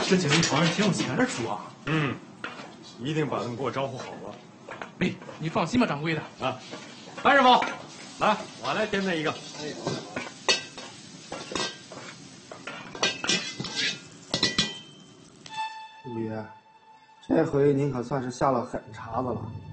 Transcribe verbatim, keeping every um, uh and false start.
这几位床上挺有钱的主啊。 嗯，一定把他们给我招呼好了。 哎，你放心吧，掌柜的。 啊，白师傅，来，我来点那一个。哎。 陆爷，这回您可算是下了狠茬子了。